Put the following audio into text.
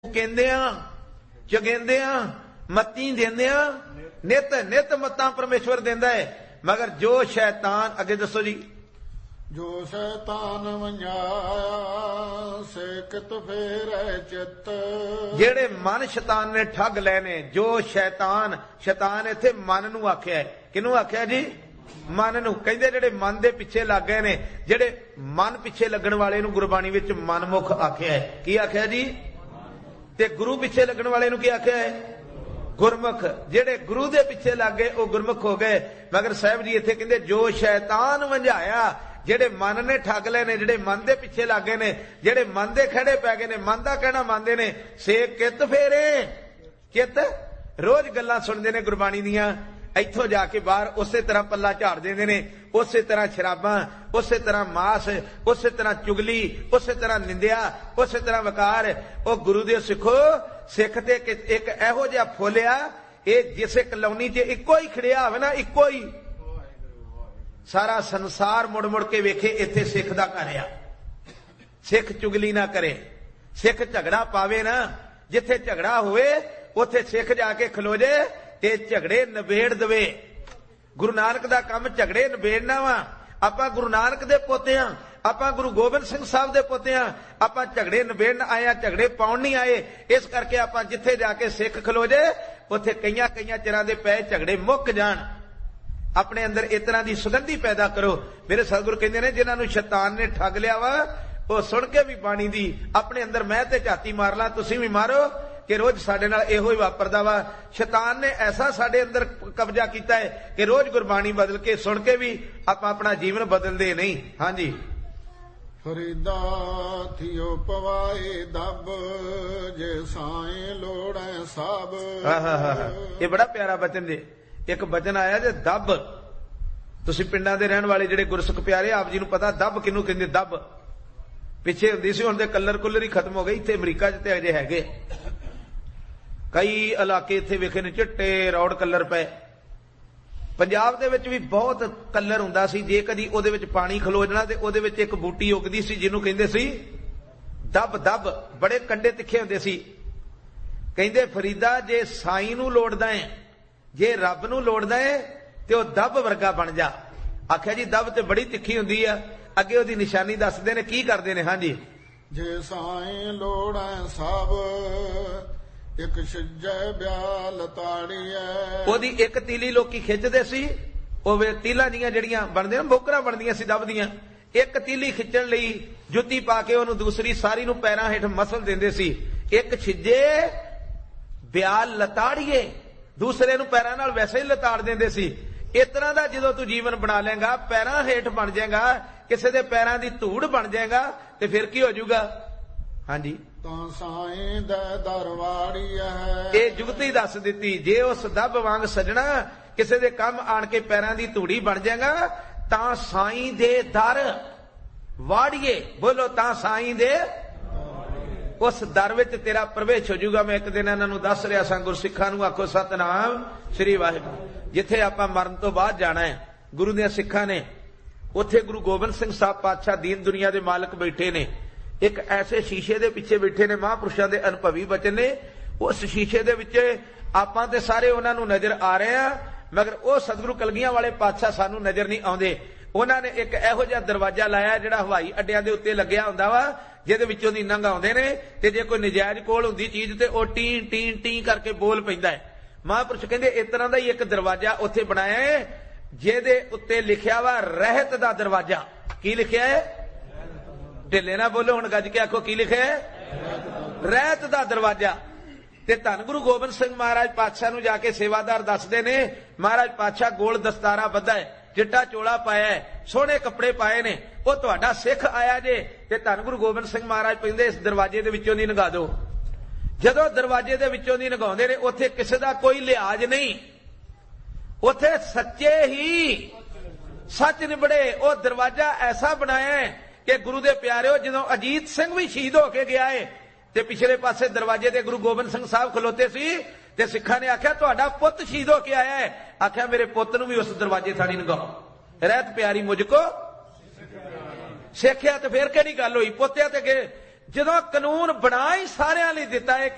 ਕਹਿੰਦੇ ਆ, ਚਗੇਂਦੇ ਆ, ਮੱਤੀ ਦਿੰਦੇ ਆ, ਨਿਤ ਨਿਤ ਮੱਤਾਂ ਪਰਮੇਸ਼ਵਰ ਦਿੰਦਾ ਹੈ। ਮਗਰ ਜੋ ਸ਼ੈਤਾਨ, ਅੱਗੇ ਦੱਸੋ ਜੀ, ਜੋ ਸ਼ੈਤਾਨ ਵੰਜਾਇਆ ਸੇਕਤ ਫੇਰੈ ਚਿੱਤ। ਜਿਹੜੇ ਮਨ ਸ਼ੈਤਾਨ ਨੇ ਠੱਗ ਲਏ ਨੇ, ਜੋ ਸ਼ੈਤਾਨ, ਸ਼ੈਤਾਨ ਇੱਥੇ ਮਨ ਨੂੰ ਆਖਿਆ ਹੈ। ਕਿਹਨੂੰ ਆਖਿਆ ਜੀ? ਮਨ ਨੂੰ। ਕਹਿੰਦੇ ਜਿਹੜੇ ਮਨ ਦੇ ਪਿੱਛੇ ਲੱਗ ਗਏ ਨੇ, ਜਿਹੜੇ ਮਨ ਪਿੱਛੇ ਲੱਗਣ ਵਾਲੇ ਨੂੰ ਗੁਰਬਾਣੀ ਵਿੱਚ ਮਨਮੁਖ ਆਖਿਆ ਹੈ। ਕੀ ਆਖਿਆ ਜੀ? ਤੇ ਗੁਰੂ ਪਿੱਛੇ ਲੱਗਣ ਵਾਲੇ ਨੂੰ ਕੀ ਆਖਿਆ ਹੈ? ਗੁਰਮੁਖ। ਜਿਹੜੇ ਗੁਰੂ ਦੇ ਪਿੱਛੇ ਲੱਗ ਗਏ ਉਹ ਗੁਰਮੁਖ ਹੋ ਗਏ। ਮਗਰ ਸਾਹਿਬ ਜੀ ਇੱਥੇ ਕਹਿੰਦੇ ਜੋ ਸ਼ੈਤਾਨ ਵੰਝਾਇਆ, ਜਿਹੜੇ ਮਨ ਨੇ ਠੱਗ ਲਏ ਨੇ, ਜਿਹੜੇ ਮਨ ਦੇ ਪਿੱਛੇ ਲੱਗ ਗਏ ਨੇ, ਜਿਹੜੇ ਮਨ ਦੇ ਖੜੇ ਪੈ ਗਏ ਨੇ, ਮਨ ਦਾ ਕਹਿਣਾ ਮੰਨਦੇ ਨੇ, ਸੇ ਕਿਤ ਫੇਰੇ ਕਿਤ। ਰੋਜ਼ ਗੱਲਾਂ ਸੁਣਦੇ ਨੇ ਗੁਰਬਾਣੀ ਦੀਆਂ, ਇੱਥੋਂ ਜਾ ਕੇ ਬਾਹਰ ਉਸੇ ਤਰ੍ਹਾਂ ਪੱਲਾ ਝਾੜ ਦਿੰਦੇ ਨੇ, ਉਸੇ ਤਰ੍ਹਾਂ ਸ਼ਰਾਬਾਂ, ਉਸੇ ਤਰ੍ਹਾਂ ਮਾਸ, ਉਸੇ ਤਰ੍ਹਾਂ ਚੁਗਲੀ, ਉਸੇ ਤਰ੍ਹਾਂ ਨਿੰਦਿਆ, ਉਸੇ ਤਰ੍ਹਾਂ ਵਕਾਰ। ਉਹ ਗੁਰੂ ਦੇ ਸਿੱਖੋ, ਸਿੱਖ ਤੇ ਇੱਕ ਇਹੋ ਜਿਹਾ ਫੁੱਲਿਆ, ਇਹ ਜਿਸੇ ਕਲੋਨੀ 'ਚ ਇੱਕੋ ਹੀ ਖੜਿਆ ਹੋਵੇ ਨਾ, ਇੱਕੋ ਹੀ, ਸਾਰਾ ਸੰਸਾਰ ਮੁੜ ਮੁੜ ਕੇ ਵੇਖੇ ਇੱਥੇ ਸਿੱਖ ਦਾ ਘਰ ਆ। ਸਿੱਖ ਚੁਗਲੀ ਨਾ ਕਰੇ, ਸਿੱਖ ਝਗੜਾ ਪਾਵੇ ਨਾ, ਜਿੱਥੇ ਝਗੜਾ ਹੋਵੇ ਉੱਥੇ ਸਿੱਖ ਜਾ ਕੇ ਖਲੋ ਜੇ ਤੇ ਝਗੜੇ ਨਿਬੇੜ ਦੇਵੇ। ਗੁਰੂ ਨਾਨਕ ਦਾ ਕੰਮ ਝਗੜੇ ਨਿਬੇੜਨਾ ਵਾ। ਆਪਾਂ ਗੁਰੂ ਨਾਨਕ ਦੇ ਪੋਤੇ ਆ, ਆਪਾਂ ਗੁਰੂ ਗੋਬਿੰਦ ਸਿੰਘ ਸਾਹਿਬ ਦੇ ਪੋਤੇ ਆ, ਆਪਾਂ ਝਗੜੇ ਨਿਬੇੜਨ ਆਏ ਆ, ਝਗੜੇ ਪਾਉਣ ਨਹੀਂ ਆਏ। ਇਸ ਕਰਕੇ ਆਪਾਂ ਜਿੱਥੇ ਜਾ ਕੇ ਸਿੱਖ ਖਲੋ ਜੇ ਉੱਥੇ ਕਈਆਂ ਕਈਆਂ ਚਿਰਾਂ ਦੇ ਪਏ ਝਗੜੇ ਮੁੱਕ ਜਾਣ। ਆਪਣੇ ਅੰਦਰ ਇਸ ਤਰ੍ਹਾਂ ਦੀ ਸੁਗੰਧੀ ਪੈਦਾ ਕਰੋ। ਮੇਰੇ ਸਤਿਗੁਰੂ ਕਹਿੰਦੇ ਨੇ ਜਿਨ੍ਹਾਂ ਨੂੰ ਸ਼ੈਤਾਨ ਨੇ ਠੱਗ ਲਿਆ ਵਾ, ਉਹ ਸੁਣ ਕੇ ਵੀ ਬਾਣੀ ਦੀ ਆਪਣੇ ਅੰਦਰ ਮੈਂ ਤੇ ਝਾਤੀ ਮਾਰ ਲਾਂ, ਤੁਸੀਂ ਵੀ ਮਾਰੋ ਕਿ ਰੋਜ਼ ਸਾਡੇ ਨਾਲ ਇਹੋ ਹੀ ਵਾਪਰਦਾ ਵਾ। ਸ਼ੈਤਾਨ ਨੇ ਐਸਾ ਸਾਡੇ ਅੰਦਰ ਕਬਜ਼ਾ ਕੀਤਾ ਹੈ ਕਿ ਰੋਜ਼ ਗੁਰਬਾਣੀ ਬਦਲ ਕੇ ਸੁਣ ਕੇ ਵੀ ਆਪਾਂ ਆਪਣਾ ਜੀਵਨ ਬਦਲਦੇ ਨਹੀਂ। ਹਾਂਜੀ, ਫਰੀਦਾ ਥਿਓ ਪਵਾਏ ਦਬ ਜੇ ਸਾਏ ਲੋੜੈ ਸਭ। ਇਹ ਬੜਾ ਪਿਆਰਾ ਬਚਨ ਜੇ। ਇੱਕ ਬਚਨ ਆਇਆ ਜੇ ਦੱਬ। ਤੁਸੀਂ ਪਿੰਡਾਂ ਦੇ ਰਹਿਣ ਵਾਲੇ ਜਿਹੜੇ ਗੁਰਸਿੱਖ ਪਿਆਰੇ, ਆਪ ਜੀ ਨੂੰ ਪਤਾ ਦੱਬ ਕਿਹਨੂੰ ਕਹਿੰਦੇ। ਦੱਬ ਪਿੱਛੇ ਹੁੰਦੀ ਸੀ, ਹੁਣ ਦੇ ਕਲਰ ਕੁਲਰ ਹੀ ਖਤਮ ਹੋ ਗਏ। ਇੱਥੇ ਅਮਰੀਕਾ 'ਚ ਤੇ ਅਜੇ ਹੈਗੇ ਕਈ ਇਲਾਕੇ, ਇੱਥੇ ਵੇਖੇ ਨੇ ਚਿੱਟੇ ਰੌੜ ਕਲਰ ਪਏ। ਪੰਜਾਬ ਦੇ ਵਿੱਚ ਵੀ ਬਹੁਤ ਕਲਰ ਹੁੰਦਾ ਸੀ। ਜੇ ਕਦੀ ਉਹਦੇ ਵਿੱਚ ਪਾਣੀ ਖਲੋ ਜਾਣਾ ਤੇ ਉਹਦੇ ਵਿੱਚ ਇੱਕ ਬੂਟੀ ਉੱਗਦੀ ਸੀ ਜਿਹਨੂੰ ਕਹਿੰਦੇ ਸੀ ਦੱਬ। ਦੱਬ ਬੜੇ ਕੰਡੇ ਤਿੱਖੇ ਹੁੰਦੇ ਸੀ। ਕਹਿੰਦੇ ਫਰੀਦਾ ਜੇ ਸਾਈਂ ਨੂੰ ਲੋੜਦਾ ਹੈ, ਜੇ ਰੱਬ ਨੂੰ ਲੋੜਦਾ ਹੈ ਤੇ ਉਹ ਦੱਬ ਵਰਗਾ ਬਣ ਜਾ। ਆਖਿਆ ਜੀ ਦੱਬ ਤੇ ਬੜੀ ਤਿੱਖੀ ਹੁੰਦੀ ਆ। ਅੱਗੇ ਉਹਦੀ ਨਿਸ਼ਾਨੀ ਦੱਸਦੇ ਨੇ, ਕੀ ਕਰਦੇ ਨੇ। ਹਾਂਜੀ, ਜੇ ਸਾਈਂ ਲੋੜੈ ਸਭ ਇੱਕ ਛਿਜੈ ਬਿਆਲ ਤਾੜੀਐ। ਉਹਦੀ ਇੱਕ ਤੀਲੀ ਲੋਕੀ ਖਿੱਚਦੇ ਸੀ। ਉਹ ਤੀਲਾਂ ਦੀਆਂ ਜਿਹੜੀਆਂ ਬਣਦੀਆਂ ਬੋਕਰਾਂ ਬਣਦੀਆਂ ਸੀ ਦੱਬ ਦੀਆਂ, ਇੱਕ ਤੀਲੀ ਖਿੱਚਣ ਲਈ ਜੁੱਤੀ ਪਾ ਕੇ ਉਹਨੂੰ ਦੂਸਰੀ ਸਾਰੀ ਨੂੰ ਪੈਰਾਂ ਹੇਠ ਮਸਲ ਦਿੰਦੇ ਸੀ। ਇੱਕ ਛਿਜੇ ਬਿਆਲ ਲਤਾੜੀਏ, ਦੂਸਰੇ ਨੂੰ ਪੈਰਾਂ ਨਾਲ ਵੈਸੇ ਹੀ ਲਤਾੜ ਦਿੰਦੇ ਸੀ। ਇਸ ਤਰ੍ਹਾਂ ਦਾ ਜਦੋਂ ਤੂੰ ਜੀਵਨ ਬਣਾ ਲੇਗਾ, ਪੈਰਾਂ ਹੇਠ ਬਣ ਜਾਏਗਾ, ਕਿਸੇ ਦੇ ਪੈਰਾਂ ਦੀ ਧੂੜ ਬਣ ਜਾਏਗਾ, ਤੇ ਫਿਰ ਕੀ ਹੋ ਜਾਊਗਾ। ਹਾਂਜੀ, ਤਾਂ ਸਾਈਂ ਦੇ ਦਰਵਾੜੀਐ। ਇਹ ਜੁਗਤੀ ਦੱਸ ਦਿੱਤੀ। ਜੇ ਉਸ ਦੱਬ ਵਾਂਗ ਸਜਣਾ ਕਿਸੇ ਦੇ ਕੰਮ ਆਣ ਕੇ ਪੈਰਾਂ ਦੀ ਧੂੜੀ ਬਣ ਜਾਏਗਾ, ਤਾਂ ਸਾਈਂ ਦੇ ਦਰ ਵਾੜੀਏ। ਬੋਲੋ, ਤਾਂ ਸਾਈਂ ਦੇ ਉਸ ਦਰ ਵਿੱਚ ਤੇਰਾ ਪ੍ਰਵੇਸ਼ ਹੋ ਜਾਊਗਾ। ਮੈਂ ਇੱਕ ਦਿਨ ਇਹਨਾਂ ਨੂੰ ਦੱਸ ਰਿਹਾ ਸਾਂ, ਗੁਰਸਿੱਖਾਂ ਨੂੰ ਆਖੋ ਸਤਨਾਮ ਸ੍ਰੀ ਵਾਹਿਗੁਰੂ। ਜਿੱਥੇ ਆਪਾਂ ਮਰਨ ਤੋਂ ਬਾਅਦ ਜਾਣਾ ਹੈ, ਗੁਰੂ ਦੇ ਸਿੱਖਾਂ ਨੇ ਉੱਥੇ ਗੁਰੂ ਗੋਬਿੰਦ ਸਿੰਘ ਸਾਹਿਬ ਪਾਤਸ਼ਾਹ ਦੀਨ ਦੁਨੀਆ ਦੇ ਮਾਲਕ ਬੈਠੇ ਨੇ। ਇੱਕ ਐਸੇ ਸ਼ੀਸ਼ੇ ਦੇ ਪਿੱਛੇ ਬੈਠੇ ਨੇ, ਮਹਾਂਪੁਰਸ਼ਾਂ ਦੇ ਅਨੁਭਵੀ ਬਚਨ ਨੇ। ਉਸ ਸ਼ੀਸ਼ੇ ਦੇ ਵਿੱਚ ਆਪਾਂ ਤੇ ਸਾਰੇ ਉਹਨਾਂ ਨੂੰ ਨਜ਼ਰ ਆ ਰਹੇ ਆ, ਮਗਰ ਉਹ ਸਤਿਗੁਰੂ ਕਲਗੀਆਂ ਵਾਲੇ ਪਾਤਸ਼ਾਹ ਸਾਨੂੰ ਨਜ਼ਰ ਨਹੀਂ ਆਉਂਦੇ। ਉਹਨਾਂ ਨੇ ਇੱਕ ਇਹੋ ਜਿਹਾ ਦਰਵਾਜ਼ਾ ਲਾਇਆ ਜਿਹੜਾ ਹਵਾਈ ਅੱਡਿਆਂ ਦੇ ਉੱਤੇ ਲੱਗਿਆ ਹੁੰਦਾ ਵਾ, ਜਿਹਦੇ ਵਿੱਚੋਂ ਦੀ ਲੰਘ ਆਉਂਦੇ ਨੇ। ਤੇ ਜੇ ਕੋਈ ਨਜਾਇਜ਼ ਕੋਲ ਹੁੰਦੀ ਚੀਜ਼ ਤੇ ਉਹ ਟੀ ਟੀ ਟੀ ਕਰਕੇ ਬੋਲ ਪੈਂਦਾ ਹੈ। ਮਹਾਂਪੁਰਸ਼ ਕਹਿੰਦੇ ਇਸ ਤਰ੍ਹਾਂ ਦਾ ਹੀ ਇੱਕ ਦਰਵਾਜ਼ਾ ਉੱਥੇ ਬਣਾਇਆ ਹੈ, ਜਿਹਦੇ ਉੱਤੇ ਲਿਖਿਆ ਵਾ ਰਹਿਤ ਦਾ ਦਰਵਾਜ਼ਾ। ਕੀ ਲਿਖਿਆ ਹੈ? ਢਿੱਲੇ ਨਾ ਬੋਲੋ, ਹੁਣ ਗੱਜ ਕੇ ਆਖੋ, ਕੀ ਲਿਖਿਆ ਹੈ? ਰਹਿਤ ਦਾ ਦਰਵਾਜ਼ਾ। ਤੇ ਧੰਨ ਗੁਰੂ ਗੋਬਿੰਦ ਸਿੰਘ ਮਹਾਰਾਜ ਪਾਤਸ਼ਾਹ ਨੂੰ ਜਾ ਕੇ ਸੇਵਾਦਾਰ ਦੱਸਦੇ ਨੇ, ਮਹਾਰਾਜ ਪਾਤਸ਼ਾਹ ਗੋਲ ਦਸਤਾਰਾ ਬੱਧਾ ਹੈ, ਚਿੱਟਾ ਚੋਲਾ ਪਾਇਆ ਹੈ, ਸੋਹਣੇ ਕੱਪੜੇ ਪਾਏ ਨੇ, ਉਹ ਤੁਹਾਡਾ ਸਿੱਖ ਆਇਆ ਜੇ। ਤੇ ਧੰਨ ਗੁਰੂ ਗੋਬਿੰਦ ਸਿੰਘ ਮਹਾਰਾਜ ਕਹਿੰਦੇ ਇਸ ਦਰਵਾਜ਼ੇ ਦੇ ਵਿੱਚੋਂ ਦੀ ਲੰਘਾ ਦਿਓ। ਜਦੋਂ ਦਰਵਾਜ਼ੇ ਦੇ ਵਿੱਚੋਂ ਦੀ ਲੰਘਾਉਂਦੇ ਨੇ, ਉੱਥੇ ਕਿਸੇ ਦਾ ਕੋਈ ਲਿਹਾਜ਼ ਨਹੀਂ, ਉੱਥੇ ਸੱਚੇ ਹੀ ਸੱਚ ਨਿਬੜੇ। ਉਹ ਦਰਵਾਜ਼ਾ ਐਸਾ ਬਣਾਇਆ ਹੈ ਕਿ ਗੁਰੂ ਦੇ ਪਿਆਰਿਓ, ਜਦੋਂ ਅਜੀਤ ਸਿੰਘ ਵੀ ਸ਼ਹੀਦ ਹੋ ਕੇ ਗਿਆ ਹੈ ਤੇ ਪਿਛਲੇ ਪਾਸੇ ਦਰਵਾਜ਼ੇ ਤੇ ਗੁਰੂ ਗੋਬਿੰਦ ਸਿੰਘ ਸਾਹਿਬ ਖਲੋਤੇ ਸੀ, ਤੇ ਸਿੱਖਾਂ ਨੇ ਆਖਿਆ ਤੁਹਾਡਾ ਪੁੱਤ ਸ਼ਹੀਦ ਹੋ ਕੇ ਆਇਆ ਹੈ। ਆਖਿਆ ਮੇਰੇ ਪੁੱਤ ਨੂੰ ਵੀ ਉਸ ਦਰਵਾਜ਼ੇ ਥਾਣੀ ਲੰਘਾਓ। ਰਹਿਤ ਪਿਆਰੀ ਮੁਝ ਕੋ ਸਿੱਖਿਆ। ਤੇ ਫੇਰ ਕਿਹੜੀ ਗੱਲ ਹੋਈ? ਪੋਤਿਆਂ ਤੇ ਜਦੋਂ ਕਾਨੂੰਨ ਬਣਾ ਹੀ ਸਾਰਿਆਂ ਲਈ ਦਿੱਤਾ ਹੈ